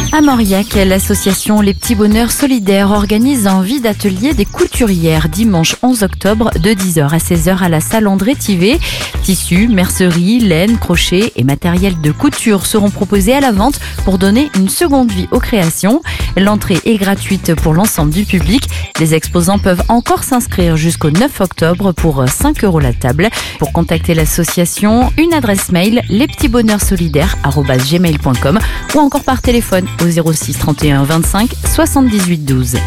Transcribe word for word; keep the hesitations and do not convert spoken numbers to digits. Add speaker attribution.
Speaker 1: À Mauriac, l'association Les Petits Bonheurs Solidaires organise un vide atelier des couturières dimanche onze octobre de dix heures à seize heures à la salle André Thivet. Tissus, mercerie, laine, crochet et matériel de couture seront proposés à la vente pour donner une seconde vie aux créations. L'entrée est gratuite pour l'ensemble du public. Les exposants peuvent encore s'inscrire jusqu'au neuf octobre pour cinq euros la table. Pour contacter l'association, une adresse mail lespetitsbonheursolidaires arobase gmail point com ou encore par téléphone au zéro six trente et un vingt-cinq soixante-dix-huit douze.